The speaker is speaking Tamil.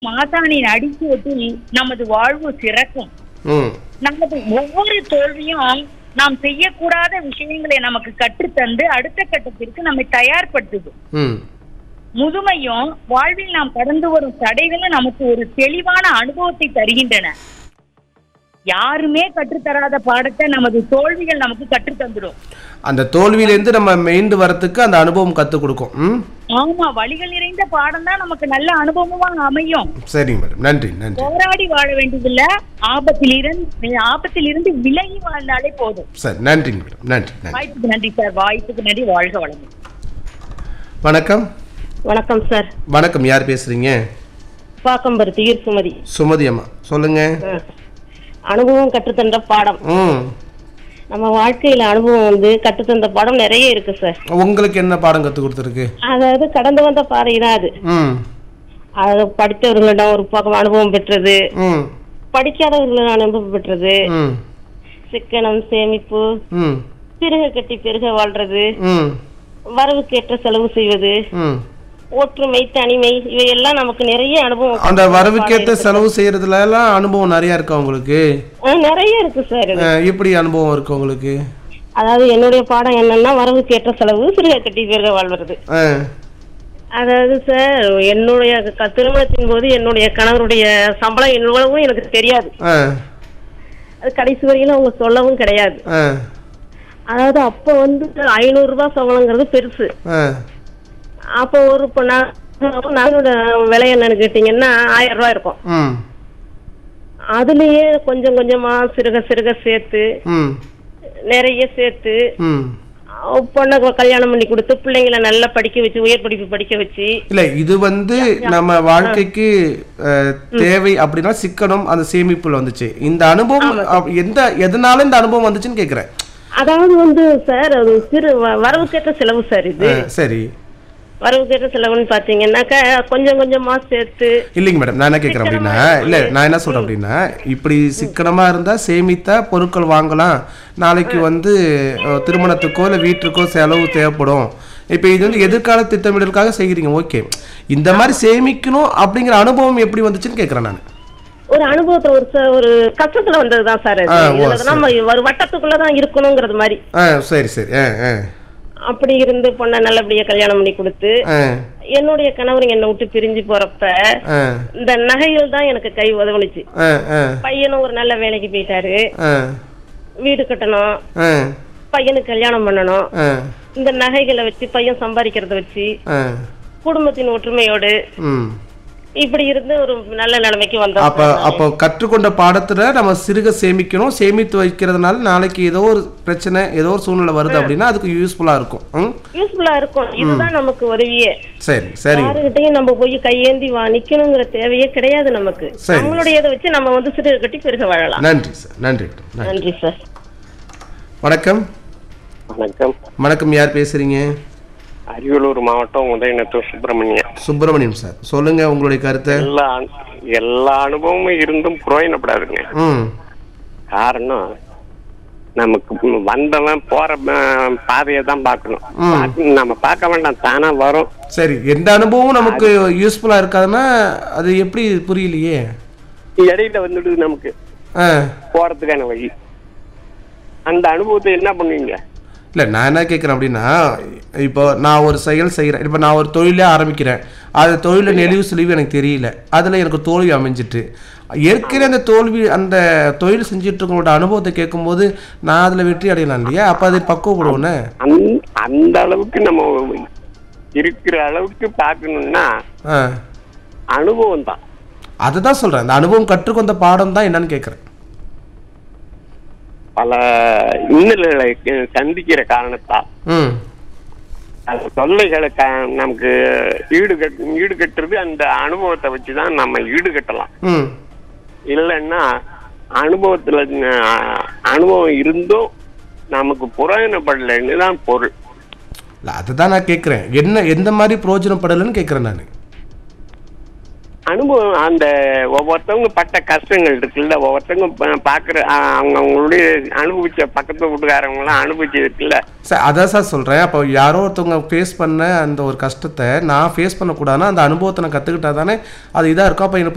மாசாணியின் அடிச்சுவட்டில் நமது வாழ்வு சிறக்கும். நமது ஒவ்வொரு தோல்வியும் நாம் செய்யக்கூடாத விஷயங்களை நமக்கு கற்றுத்தந்து அடுத்த கட்டத்திற்கு நம்மை தயார்படுத்துது. முதுமையும் வாழ்வில் நாம் கடந்து வரும் தடைகளும் நமக்கு ஒரு தெளிவான அனுபவத்தை தருகின்றன. யாருமே கற்றுத்தராத பாடத்தை நமது தோல்விகள் நமக்கு கற்றுத்தந்துடும். அந்த தோல்வியிலிருந்து நம்ம மீண்டு வரத்துக்கு அந்த அனுபவம் கற்றுக் கொடுக்கும். ஆமா, வழிகள் நிறைந்த பாடம் தான் நமக்கு நல்ல அனுபவமா அமையும். சரிங்க மேடம், நன்றி நன்றி. போராடி வாழ வேண்டியதில்ல, ஆபத்திலிருந்து விலகி வாழ்ந்தாலே போதும். சரி, நன்றிங்க மேடம், நன்றி. வாய்ப்புக்கு நன்றி சார், வாய்ப்புக்கு நன்றி. வாழ்க வளமுடன். வணக்கம். வணக்கம் சார். வணக்கம், யார் பேசுறீங்க? பாக்கம்பருத்தியூர் சுமதி. சுமதி அம்மா, சொல்லுங்க. அனுபவம் கற்றுத்தந்த பாடம். நம்ம வாழ்க்கையில அனுபவம் கற்றுத்தந்த பாடம் நிறைய இருக்கு சார். உங்களுக்கு என்ன பாடம் கத்து கொடுத்துருக்கு? அதாவது கடந்து வந்த பாதை தான் அது. அது படித்தவர்களிடம் ஒரு பக்கம் அனுபவம் பெற்றது, படிக்காதவர்களிடம் அனுபவம் பெற்றது. சிக்கனம், சேமிப்பு, பிறகு கட்டி பெருக வாழ்றது, வரவுக்கேற்ற செலவு செய்வது, ஒற்றுமை, தனிமை, இவையெல்லாம் நமக்கு நிறைய அனுபவம். அந்த வரவுக்கேற்ற செலவு செய்யறதுல எல்லாம் அனுபவம் நிறைய இருக்கு உங்களுக்கு? நிறைய இருக்கு சார். எப்படி அனுபவம் இருக்கு உங்களுக்கு? அதாவது என்னுடைய பாடம் என்னன்னா, வரவுக்கேற்ற செலவு, சிறுக கட்டி பெருக வாழ்வது. அதாவது சார், என்னுடைய திருமணத்தின் போது என்னுடைய கணவருடைய சம்பளம் எவ்வளவும் எனக்கு தெரியாது. அது கடைசி வரையிலும் அவங்க சொல்லவும் கிடையாது. அதாவது அப்ப 500 ரூபாய் சம்பளங்கிறது பெருசு. அப்போ ஒரு நாளோட விலை என்னன்னு கேட்டீங்கன்னா 1000 ரூபாய் இருக்கும். அதுலயே கொஞ்சம் கொஞ்சமா சிறுக சிறுக சேர்த்து, நிறைய சேர்த்து பொண்ணை கல்யாணம் பண்ணி கொடுத்து பிள்ளைங்களை நல்லா படிக்க வச்சு, உயர் படிப்பு படிக்க வச்சு. இல்ல, இது நம்ம வாழ்க்கைக்கு தேவை அப்படின்னா சிக்கனம், அந்த சேமிப்புல வந்துச்சு. இந்த அனுபவம் எதனால இந்த அனுபவம் வந்துச்சுன்னு கேக்குறேன். அதாவது சார், அது சிறு வரவுக்கேற்ற செலவு சார். இது சரி, வரவுக்கேற்ற செலவுன்னு பாத்தீங்கன்னாக்கா கொஞ்சம் கொஞ்சமா சேர்த்து. இல்லைங்க மேடம், நான் என்ன கேட்கறேன் அப்படின்னா, இல்ல நான் என்ன சொல்றேன் அப்படின்னா, இப்படி சிக்கனமா இருந்தா சேமித்தா பொருட்கள் வாங்கலாம், நாளைக்கு திருமணத்துக்கோ இல்ல வீட்டுக்கோ செலவு தேவைப்படும். இப்ப இது எதிர்கால திட்டமிடலுக்காக செய்கிறீங்க, ஓகே. இந்த மாதிரி சேமிக்கணும் அப்படிங்கிற அனுபவம் எப்படி வந்துச்சுன்னு கேட்கறேன் நான். ஒரு அனுபவத்துல ஒரு கஷ்டத்துல வந்ததுதான் சார். நம்ம ஒரு வட்டத்துக்குள்ளதான் இருக்கணுங்கிறது மாதிரி. சரி சரி. அப்படி இருந்து பொண்ணை நல்லபடியா கல்யாணம் பண்ணி கொடுத்து, என்னுடைய கணவர் என்னை விட்டு பிரிஞ்சு போறப்ப இந்த நகைகள் தான் எனக்கு கை உதவுனுச்சு. பையனும் ஒரு நல்ல வேலைக்கு போயிட்டாரு, வீடு கட்டணும், பையனுக்கு கல்யாணம் பண்ணணும். இந்த நகைகளை வச்சு, பையன் சம்பாதிக்கிறத வச்சு, குடும்பத்தின் ஒற்றுமையோடு இப்படி இருந்து ஒரு நல்ல நிலைமைக்கு வந்தோம். அப்போ கற்றுக்கொண்ட பாடத்துல நம்ம சிறுக சேமிக்கணும், சேமித்து வைக்கிறதுனால நாளைக்கு ஏதோ ஒரு பிரச்சனை, ஏதோ ஒரு சூழ்நிலை வருது அப்படின்னா அதுக்கு யூஸ்ஃபுல்லா இருக்கும். இதுதான் நமக்கு உதவியே. சரி சரி. யாருகிட்டையும் நம்ம போய் கையேந்தி நிக்கணுங்கிற தேவையே கிடையாது நமக்கு. நம்மளுடைய இதை வச்சு நம்ம சிறுக கட்டி பெருக வாழலாம். நன்றி சார், நன்றி நன்றி சார். வணக்கம். வணக்கம். வணக்கம், யார் பேசுறீங்க? அரியலூர் மாவட்டம் உதயநத்தூர் சுப்பிரமணியம் சார், சொல்லுங்க உங்களுடைய கருத்தை. எல்லா அனுபவமும் இருந்தும் புரோயனப்படாதுங்க. காரணம், நமக்கு வந்தவன் போற பாதையை தான் பார்க்கணும். நம்ம பார்க்க வேண்டாம், தானா வரும். சரி, எந்த அனுபவம் நமக்கு யூஸ்ஃபுல்லா இருக்காதுன்னா அது எப்படி புரியலையே. இடையில நமக்கு போறதுக்கான வழி. அந்த அனுபவத்தை என்ன பண்ணுவீங்க? இல்லை, நான் என்ன கேட்குறேன் அப்படின்னா, இப்போ நான் ஒரு செயல் செய்கிறேன், இப்போ நான் ஒரு தொழிலே ஆரம்பிக்கிறேன், அது தொழிலில் நெளிவு சுழிவு எனக்கு தெரியல, அதில் எனக்கு தோல்வி அமைஞ்சிட்டு, ஏற்கனவே அந்த தொழில் செஞ்சுட்டு இருக்கவங்களோட அனுபவத்தை கேட்கும்போது நான் அதில் வெற்றி அடையலாம் இல்லையா? அப்போ அது பக்குவப்படுவோன்னு அந்த அளவுக்கு நம்ம இருக்கிற அளவுக்கு பார்க்கணும்னா அனுபவம் தான். அதுதான் சொல்கிறேன், அந்த அனுபவம் கற்றுக்கொண்ட பாடம் தான் என்னன்னு கேட்குறேன். பல இன்னல்களை சந்திக்கிற காரணத்தால் தொல்லைகளை நமக்கு ஈடுகட்டுறது அந்த அனுபவத்தை வச்சுதான் நம்ம ஈடுகட்டலாம். இல்லைன்னா அனுபவம் இருந்தும் நமக்கு புரோஜனப்படலைன்னு தான் பொருள். அதுதான் நான் கேட்கிறேன், எந்த மாதிரி புரோஜனப்படலைன்னு கேட்கிறேன் நான். அனுபவம், அந்த ஒவ்வொருத்தவங்க பட்ட கஷ்டங்கள் இருக்குல்ல, ஒவ்வொருத்தவங்க பாக்குற அவங்களுடைய அனுபவிச்ச பக்கத்து வீட்டுக்காரங்க எல்லாம் அனுபவிச்சது இருக்குல்ல சார். அதான் சார் சொல்றேன், அப்போ யாரோ ஒருத்தவங்க ஃபேஸ் பண்ண அந்த ஒரு கஷ்டத்தை நான் ஃபேஸ் பண்ணக்கூடாதுன்னா அந்த அனுபவத்தை நான் கத்துக்கிட்டா தானே அது இதா இருக்கும். அப்போ